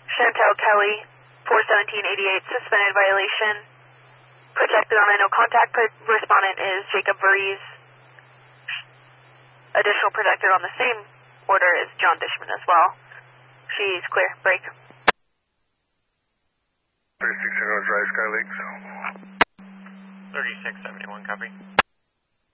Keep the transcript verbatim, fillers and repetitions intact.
Chantel Kelly, four seventeen eighty-eight, suspended violation. Protected on a no contact. Respondent is Jacob Verrees. Additional protected on the same order is John Dishman as well. She's clear. Break. thirty-six, Drive Sky Lakes. thirty-six seventy-one, copy.